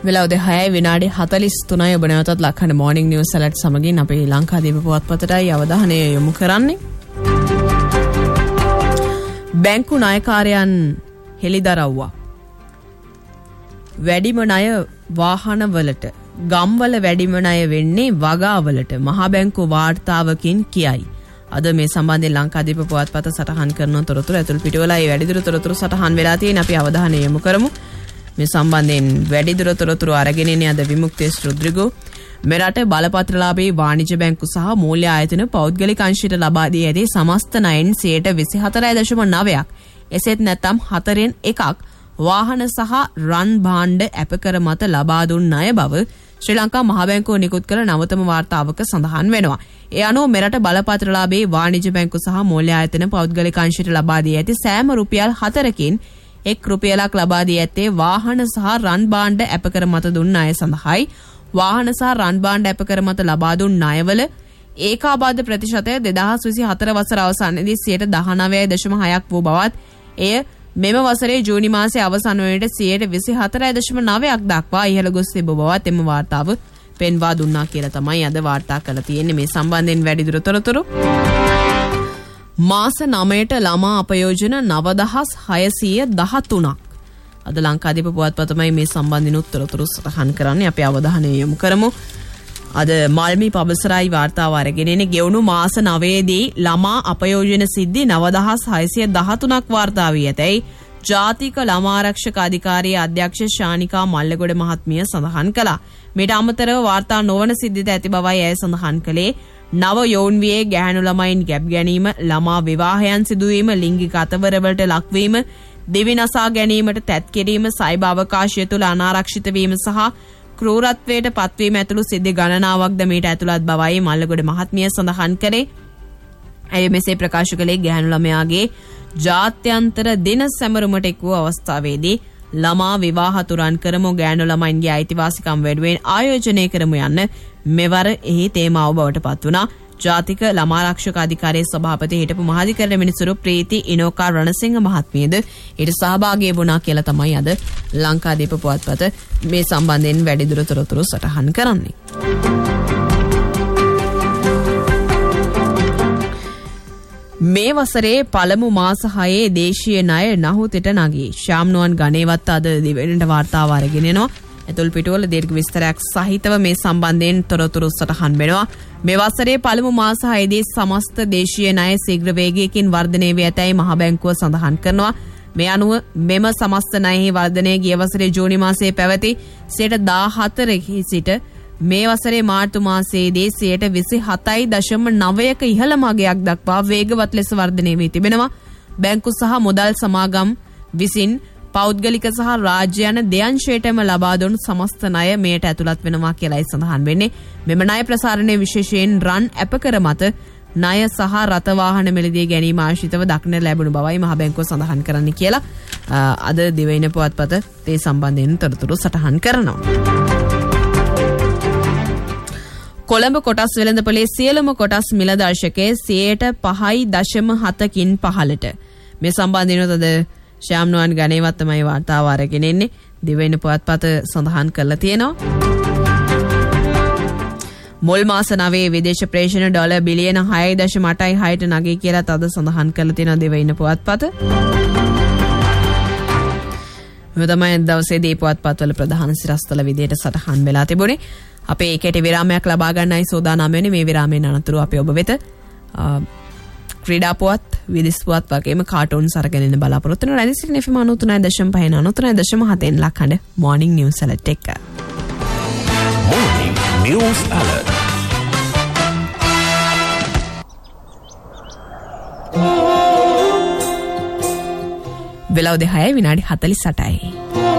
වෙලාව 6:43 ඔබ නැවතත් ලක්හඬ මොර්නිං නිවුස් ඇලර්ට් සමගින් අපේ ලංකාදීප පුවත්පතටයි අවධානය යොමු කරන්නේ. බැංකු ණයකාරයන් හෙළිදරව්වා. වැඩිම ණය වාහනවලට, ගම්වල වැඩිම ණය වෙන්නේ වගාවලට මහා බැංකු වාර්තාවකින් කියයි. අද මේ සම්බන්ධයෙන් ලංකාදීප පුවත්පත සටහන් කරන තොරතුරු ඇතුළු පිටවලයි වැඩිදුර තොරතුරු සටහන් වෙලා තියෙන අපි අවධානය යොමු කරමු. මේ සම්බන්ධයෙන් වැඩිදුර තොරතුරු අරගෙන ඉන්නේ අද විමුක්තේස් රුද්‍රිගෝ. මෙරට බලපත්‍රලාභී වාණිජ්‍ය බැංකු සහ මූල්‍ය ආයතන පෞද්ගලික අංශයට ලබා දී ඇති සමස්ත ණයෙන් 24.9%ක් එසේත් නැත්නම් 4න් එකක් වාහන සහ රන් භාණ්ඩ ඇපකර මත ලබා දුන් ණය බව ශ්‍රී ලංකා මහ බැංකුව නිකුත් කළ නවතම වාර්තාවක සඳහන් වෙනවා. ඒ අනුව මෙරට බලපත්‍රලාභී වාණිජ්‍ය බැංකු සහ මූල්‍ය ආයතන පෞද්ගලික අංශයට ලබා දී ඇති සෑම රුපියල් 4කින් එක් රුපියලක් ලබා දී ඇත්තේ වාහන සහ රන් භාණ්ඩ ඇපකර මත දුන් ණය සඳහායි. වාහන සහ රන් භාණ්ඩ ඇපකර මත ලබා දුන් ණයවල ඒකාබද්ධ ප්‍රතිශතය 2024 වසර අවසානයේදී 19.6% වූ බවත් එය මෙම වසරේ ජූනි මාසයේ අවසන් වනවිට 24.9% දක්වා ඉහළ ගොස් තිබූ බවත් එම වාර්තාව පෙන්වා දුන්නා කියලා තමයි අද වාර්තා කරලා තියෙන්නේ. මේ සම්බන්ධයෙන් වැඩිදුර තොරතුරු මාස 9ට ළමා අපයෝජන 9613ක්. අද ලංකාදීප පුවත්පතමයි මේ සම්බන්ධින උත්තරතුරු සටහන් කරන්නේ. අපි අවධානය යොමු කරමු. අද මල්මි පබසරයි වාර්තාව අරගෙන එන්නේ ගෙවුණු මාස 9දී ළමා අපයෝජන සිද්ධි 9613ක් වාර්තා වී ඇතැයි ජාතික ළමා ආරක්ෂක අධිකාරියේ අධ්‍යක්ෂ ශානිකා මල්ලගොඩ මහත්මිය සඳහන් කළා. මීට අමතරව වාර්තා නොවන සිද්ධිත ඇති බවයි ඇය සඳහන් කළේ. නව යෝන් වියේ ගැහැණු ළමයින් ගැබ් ගැනීම, ළමා විවාහයන් සිදුවීම, ලිංගික අතවරවලට ලක්වීම, දෙවි නසා ගැනීමට තැත් කිරීම, සයිබර් අවකාශය තුළ අනාරක්ෂිත වීම සහ ක්‍රූරත්වයට පත්වීම ඇතුළු සිද්ධි ගණනාවක්ද මීට ඇතුළත් බවයි මල්ලගොඩ මහත්මිය සඳහන් කළේ. ඇය මෙසේ ප්‍රකාශ කළේ ගැහැණු ළමයාගේ ජාත්‍යන්තර දින සැමරුමට එක් වූ අවස්ථාවේදී ළමා විවාහ තුරන් කරමු, ගැහැණු ළමයින්ගේ අයිතිවාසිකම් වෙනුවෙන් ආයෝජනය කරමු යන්න මෙවර එහි තේමාව බවට පත් වුණා. ජාතික ළමා ආරක්ෂක අධිකාරියේ සභාපති හිටපු මහාධිකරණ මිනිසුරු ප්‍රීති ඉනෝකා රණසිංහ මහත්මියද ඊට සහභාගී වුණා කියලා තමයි අද ලංකාදීප පුවත්පත මේ සම්බන්ධයෙන් වැඩිදුර තොරතුරු සටහන් කරන්නේ. මේ වසරේ පළමු මාස 6 දේශීය ණය නහුතෙට නගී. ශාම්නුවන් ගණේවත් අද දිවෙනට වාර්තාව අරගෙන එනවා. ඇතුල් පිටුවල දීර්ඝ විස්තරයක් සහිතව මේ සම්බන්ධයෙන් තොරතුරු සටහන් වෙනවා. මේ වසරේ පළමු මාස 6දී සමස්ත දේශීය ණය ශීඝ්‍ර වේගයකින් වර්ධනය වී ඇතැයි මහ බැංකුව සඳහන් කරනවා. මේ අනුව මෙම සමස්ත ණයෙහි වර්ධනය ගිය වසරේ ජූනි මාසයේ පැවති 14% සිට මේ වසරේ මාර්තු මාසයේදී 27.9% ඉහළ මගයක් දක්වා වේගවත් ලෙස වර්ධනය වී තිබෙනවා. බැංකු සහ මුදල් සමාගම් විසින් පෞද්ගලික සහ රාජ්‍ය යන දෙයන්ශයටම ලබා දුන් සමස්ත ණය මෙයට ඇතුළත් වෙනවා කියලායි සඳහන් වෙන්නේ. මෙම ණය ප්‍රසාරණය විශේෂයෙන් රන් ඇපකර මත ණය සහ රථ වාහන මිලදී ගැනීම ආශ්‍රිතව දක්නට ලැබුණු බවයි මහ බැංකුව සඳහන් කරන්නේ කියලා අද දිවයින පුවත්පත මේ සම්බන්ධයෙන් තොරතුරු සටහන් කරනවා. කොළඹ කොටස් වෙළඳපොලේ සියලුම කොටස් මිල දර්ශකයේ 5.7කින් පහළට. මේ සම්බන්ධයෙන් අද ශාම්නුවන් ගණේවත් තමයි වාර්තාව අරගෙන එන්නේ. දිවයින පුවත්පත සඳහන් කරලා තියෙනවා. මුල් මාස 9 විදේශ ප්‍රේෂණ ඩොලර් බිලියන 6.86ට නගී කියලා තද සඳහන් කරලා තියෙනවා දිවයින පුවත්පත. මේ තමයි දවසේදී පුවත්පත්වල ප්‍රධාන සිරස්තල විදියට සටහන් වෙලා තිබුණේ. අපේ ඒකට විරාමයක් ලබා ගන්නයි සෝදානම් වෙන්නේ. මේ විරාමයෙන් අනතුරු අපි ඔබ වෙත ක්‍රීඩා පුවත්, විදේශ පුවත් වගේම කාටුන් සරගෙන ඉන්න බලාපොරොත්තු වෙන රැඳී FM 93.5 93.7 ලක්හඬ මොර්නිං නිවුස් ඇලර්ට් එක. Morning News Alert. වෙලාව 6:48යි.